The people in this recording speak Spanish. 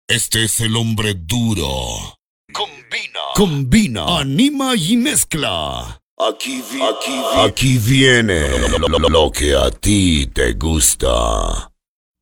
Este es el hombre duro. Combina, anima y mezcla. Aquí viene lo que a ti te gusta.